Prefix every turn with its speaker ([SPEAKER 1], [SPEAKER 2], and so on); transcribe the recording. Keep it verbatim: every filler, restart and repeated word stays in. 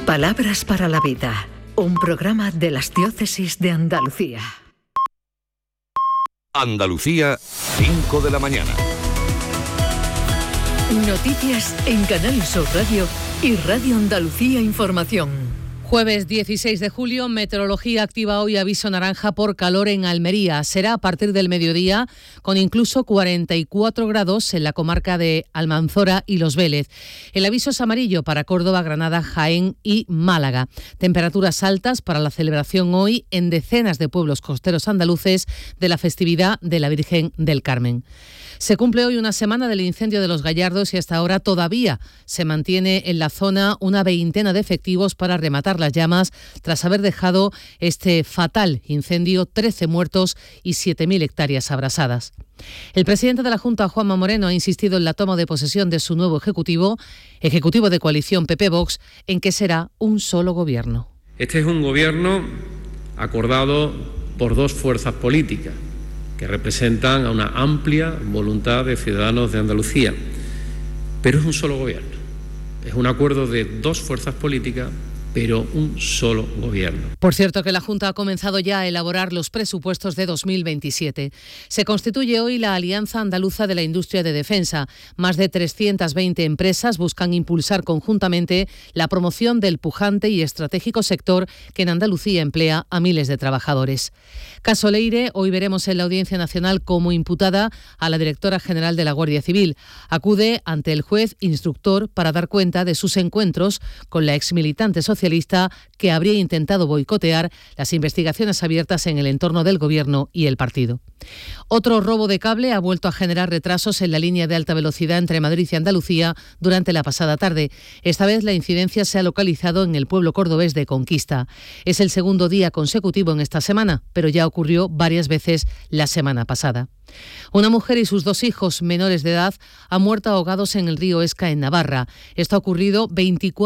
[SPEAKER 1] Palabras para la vida, un programa de las diócesis de Andalucía.
[SPEAKER 2] Andalucía, cinco de la mañana.
[SPEAKER 1] Noticias en Canal Sur Radio y Radio Andalucía Información.
[SPEAKER 3] Jueves dieciséis de julio, Meteorología activa hoy aviso naranja por calor en Almería. Será a partir del mediodía, con incluso cuarenta y cuatro grados en la comarca de Almanzora y Los Vélez. El aviso es amarillo para Córdoba, Granada, Jaén y Málaga. Temperaturas altas para la celebración hoy en decenas de pueblos costeros andaluces de la festividad de la Virgen del Carmen. Se cumple hoy una semana del incendio de Los Gallardos y hasta ahora todavía se mantiene en la zona una veintena de efectivos para rematar las llamas tras haber dejado este fatal incendio, trece muertos y siete mil hectáreas abrasadas. El presidente de la Junta, Juanma Moreno, ha insistido en la toma de posesión de su nuevo ejecutivo, ejecutivo de coalición P P-Vox, en que será un solo gobierno.
[SPEAKER 4] Este es un gobierno acordado por dos fuerzas políticas que representan a una amplia voluntad de ciudadanos de Andalucía, pero es un solo gobierno. Es un acuerdo de dos fuerzas políticas, pero un solo gobierno.
[SPEAKER 3] Por cierto, que la Junta ha comenzado ya a elaborar los presupuestos de dos mil veintisiete. Se constituye hoy la Alianza Andaluza de la Industria de Defensa. Más de trescientas veinte empresas buscan impulsar conjuntamente la promoción del pujante y estratégico sector que en Andalucía emplea a miles de trabajadores. Caso Leire, hoy veremos en la Audiencia Nacional como imputada a la directora general de la Guardia Civil. Acude ante el juez instructor para dar cuenta de sus encuentros con la exmilitante socialista que habría intentado boicotear las investigaciones abiertas en el entorno del Gobierno y el partido. Otro robo de cable ha vuelto a generar retrasos en la línea de alta velocidad entre Madrid y Andalucía durante la pasada tarde. Esta vez la incidencia se ha localizado en el pueblo cordobés de Conquista. Es el segundo día consecutivo en esta semana, pero ya ocurrió varias veces la semana pasada. Una mujer y sus dos hijos menores de edad han muerto ahogados en el río Esca, en Navarra. Esto ha ocurrido veinticuatro